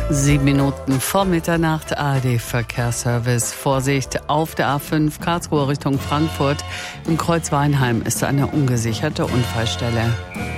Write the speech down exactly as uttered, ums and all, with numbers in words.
Sieben Minuten vor Mitternacht, A R D-Verkehrsservice. Vorsicht auf der A fünf Karlsruhe Richtung Frankfurt. Im Kreuz Weinheim ist eine ungesicherte Unfallstelle.